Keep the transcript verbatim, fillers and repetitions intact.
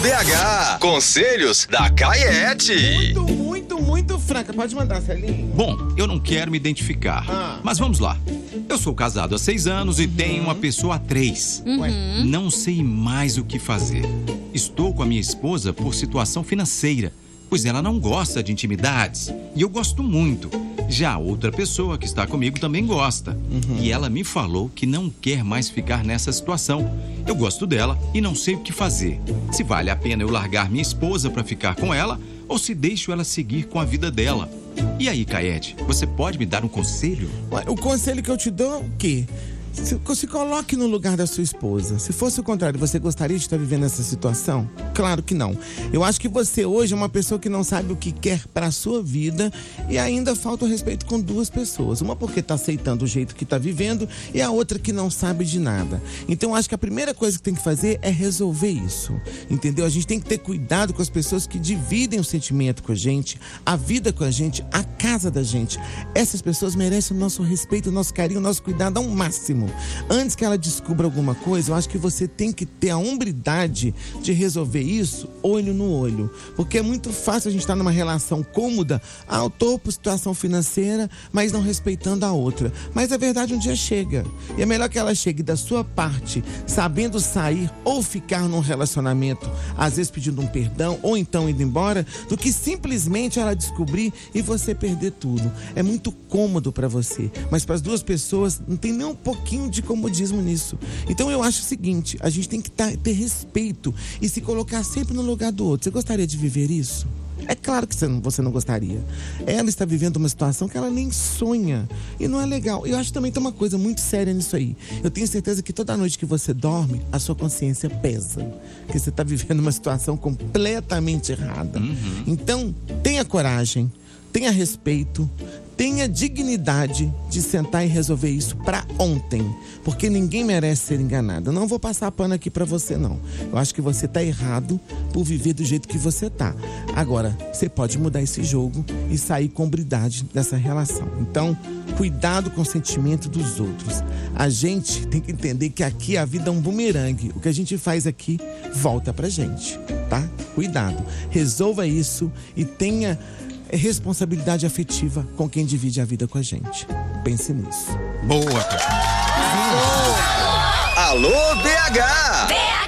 D H, conselhos da Caiete. Muito, muito, muito franca. Pode mandar, Celinho. Bom, eu não quero me identificar, Ah. mas vamos lá. Eu sou casado há seis anos e uhum. tenho uma pessoa há três. Ué. Não sei mais o que fazer. Estou com a minha esposa por situação financeira, pois ela não gosta de intimidades e eu gosto muito. Já a outra pessoa que está comigo também gosta. Uhum. E ela me falou que não quer mais ficar nessa situação. Eu gosto dela e não sei o que fazer. Se vale a pena eu largar minha esposa para ficar com ela ou se deixo ela seguir com a vida dela. E aí, Caiete, você pode me dar um conselho? Ué, o conselho que eu te dou é o quê? Se, se coloque no lugar da sua esposa. Se fosse o contrário, você gostaria de estar vivendo essa situação? Claro que não. Eu acho que você hoje é uma pessoa que não sabe o que quer para a sua vida e ainda falta o respeito com duas pessoas. Uma porque está aceitando o jeito que está vivendo e a outra que não sabe de nada. Então eu acho que a primeira coisa que tem que fazer é resolver isso. Entendeu? A gente tem que ter cuidado com as pessoas que dividem o sentimento com a gente, a vida com a gente, a casa da gente. Essas pessoas merecem o nosso respeito, o nosso carinho, o nosso cuidado ao máximo. Antes que ela descubra alguma coisa, eu acho que você tem que ter a hombridade de resolver isso olho no olho. Porque é muito fácil a gente estar numa relação cômoda, ao topo, situação financeira, mas não respeitando a outra. Mas a verdade um dia chega. E é melhor que ela chegue da sua parte, sabendo sair ou ficar num relacionamento, às vezes pedindo um perdão ou então indo embora, do que simplesmente ela descobrir e você perder tudo. É muito cômodo para você, mas para as duas pessoas não tem nem um pouquinho de comodismo nisso. Então eu acho o seguinte, a gente tem que tá, ter respeito e se colocar sempre no lugar do outro. Você gostaria de viver isso? É claro que você não, você não gostaria. Ela está vivendo uma situação que ela nem sonha e não é legal. Eu acho que também tem uma coisa muito séria nisso aí. Eu tenho certeza que toda noite que você dorme, a sua consciência pesa, porque você está vivendo uma situação completamente errada. Uhum. Então, tenha coragem, tenha respeito, tenha dignidade de sentar e resolver isso pra ontem, porque ninguém merece ser enganado. Eu não vou passar pano aqui pra você, não. Eu acho que você tá errado por viver do jeito que você tá. Agora, você pode mudar esse jogo e sair com hombridade dessa relação. Então, cuidado com o sentimento dos outros. A gente tem que entender que aqui a vida é um bumerangue. O que a gente faz aqui volta pra gente, tá? Cuidado. Resolva isso e tenha responsabilidade afetiva com quem divide a vida com a gente. Pense nisso. Boa, cara. Alô, D H! D H!